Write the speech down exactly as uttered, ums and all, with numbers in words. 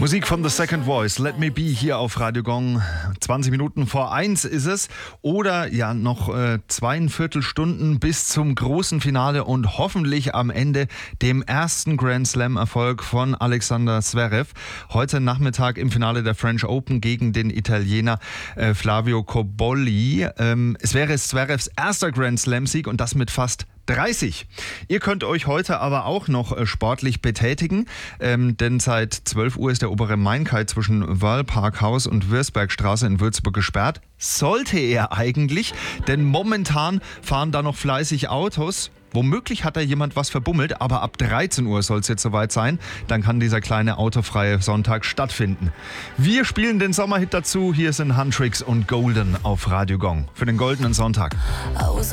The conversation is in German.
Musik von The Second Voice, Let Me Be hier auf Radio Gong. zwanzig Minuten vor eins ist es. Oder ja, noch äh, zweieinviertel Stunden bis zum großen Finale und hoffentlich am Ende dem ersten Grand Slam-Erfolg von Alexander Zverev. Heute Nachmittag im Finale der French Open gegen den Italiener äh, Flavio Cobolli. Ähm, es wäre Zverevs erster Grand Slam-Sieg und das mit fast dreißig. Ihr könnt euch heute aber auch noch äh, sportlich betätigen, ähm, denn seit zwölf Uhr ist der obere Main-Kai zwischen Wörl-Parkhaus und Würzbergstraße in Würzburg gesperrt. Sollte er eigentlich, denn momentan fahren da noch fleißig Autos. Womöglich hat da jemand was verbummelt, aber ab dreizehn Uhr soll es jetzt soweit sein. Dann kann dieser kleine autofreie Sonntag stattfinden. Wir spielen den Sommerhit dazu. Hier sind Huntrix und Golden auf Radio Gong für den goldenen Sonntag. I was